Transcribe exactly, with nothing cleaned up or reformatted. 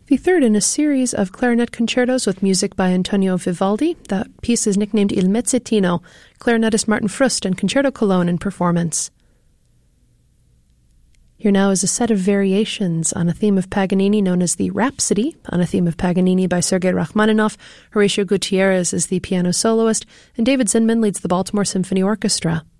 The third in a series of clarinet concertos with music by Antonio Vivaldi. That piece is nicknamed Il Mezzettino, clarinetist Martin Frust and Concerto Cologne in performance. Here now is a set of variations on a theme of Paganini known as the Rhapsody, on a theme of Paganini by Sergei Rachmaninoff. Horatio Gutierrez is the piano soloist, and David Zinman leads the Baltimore Symphony Orchestra.